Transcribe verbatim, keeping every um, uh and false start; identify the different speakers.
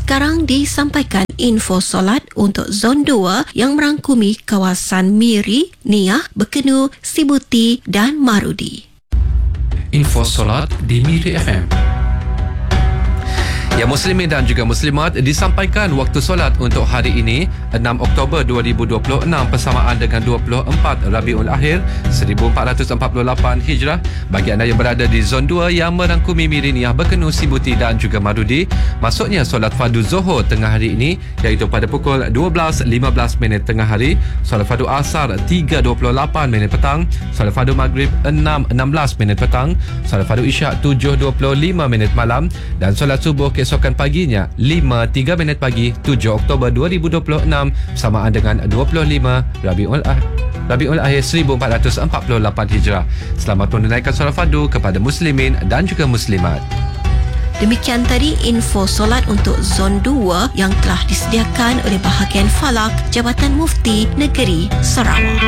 Speaker 1: Sekarang disampaikan info solat untuk Zon dua yang merangkumi kawasan Miri, Niah, Bekenu, Sibuti dan Marudi.
Speaker 2: Info solat di Miri F M. Ya, muslimin dan juga muslimat, disampaikan waktu solat untuk hari ini enam Oktober dua ribu dua puluh enam bersamaan dengan dua puluh empat Rabiul Akhir seribu empat ratus empat puluh lapan Hijrah. Bagi anda yang berada di Zon dua yang merangkumi Miri, Niah, Bekenu, Sibuti dan juga Marudi, maksudnya solat fardu Zuhur tengah hari ini iaitu pada pukul dua belas lima belas minit tengah hari, solat fardu Asar tiga dua puluh lapan minit petang, solat fardu Maghrib enam enam belas minit petang, solat fardu Isyak tujuh dua puluh lima minit malam dan solat subuh keesokan paginya lima tiga minit pagi tujuh Oktober dua ribu dua puluh enam bersamaan dengan dua puluh lima Rabiul Akhir Rabiul Akhir seribu empat ratus empat puluh lapan Hijrah. Selamat menunaikan solat fardu kepada muslimin dan juga muslimat.
Speaker 1: Demikian tadi info solat untuk Zon dua yang telah disediakan oleh bahagian Falak Jabatan Mufti Negeri Sarawak.